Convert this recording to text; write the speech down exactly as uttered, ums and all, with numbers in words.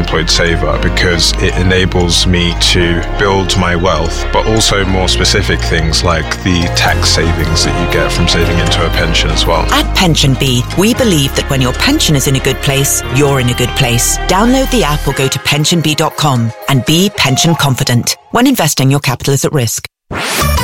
self-employed saver because it enables me to build my wealth, but also more specific things like the tax savings that you get from saving into a pension as well. At PensionBee, we believe that when your pension is in a good place, you're in a good place. Download the app or go to pension bee dot com and be pension confident. When investing, your capital is at risk.